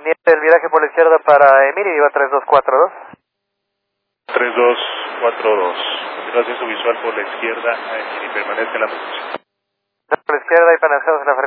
pendiente del viraje por la izquierda para Emiri, iba 3242. 3242. Continúa su visual por la izquierda y permanece en la posición. Por la izquierda y penalizamos en la